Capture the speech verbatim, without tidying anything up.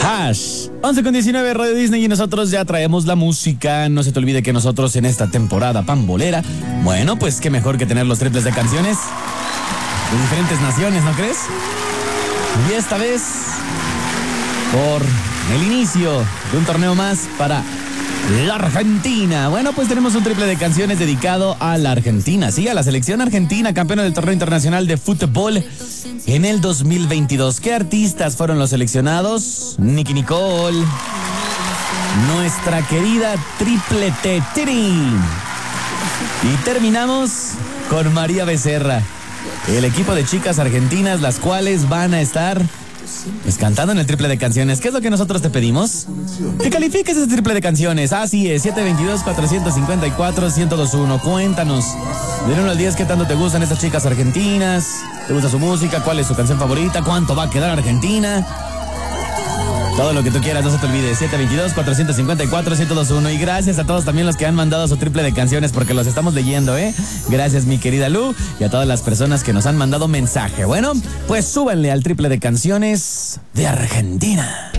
Hash, once con diecinueve, Radio Disney, y nosotros ya traemos la música. No se te olvide que nosotros en esta temporada pambolera, bueno, pues qué mejor que tener los triples de canciones de diferentes naciones, ¿no crees? Y esta vez, por el inicio de un torneo más para la Argentina. Bueno, pues tenemos un triple de canciones dedicado a la Argentina, sí, a la selección argentina, campeona del torneo internacional de fútbol en el dos mil veintidós. ¿Qué artistas fueron los seleccionados? Nicki Nicole, nuestra querida Triple T. Y terminamos con María Becerra, el equipo de chicas argentinas, las cuales van a estar pues cantando en el triple de canciones. ¿Qué es lo que nosotros te pedimos? Que califiques ese triple de canciones. Así es, siete dos dos, cuatro cinco cuatro, uno cero dos uno. Cuéntanos, del uno al diez, ¿qué tanto te gustan estas chicas argentinas? ¿Te gusta su música? ¿Cuál es su canción favorita? ¿Cuánto va a quedar Argentina? Todo lo que tú quieras, no se te olvide. siete dos dos, cuatro cinco cuatro, uno cero dos uno. Y gracias a todos también los que han mandado su triple de canciones, porque los estamos leyendo, ¿eh? Gracias, mi querida Lu, y a todas las personas que nos han mandado mensaje. Bueno, pues súbanle al triple de canciones de Argentina.